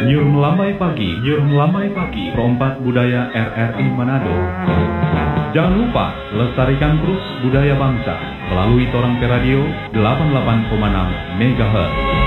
Nyur Melambai Pagi, Perompak Budaya RRI Manado. Jangan lupa lestarikan terus budaya bangsa melalui Torang Radio 88,6 MHz.